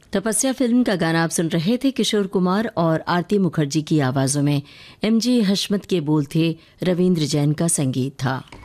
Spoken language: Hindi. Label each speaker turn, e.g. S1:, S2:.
S1: तपस्या फिल्म का गाना आप सुन रहे थे किशोर कुमार और आरती मुखर्जी की आवाज़ों में। एमजी हशमत के बोल थे, रविंद्र जैन का संगीत था।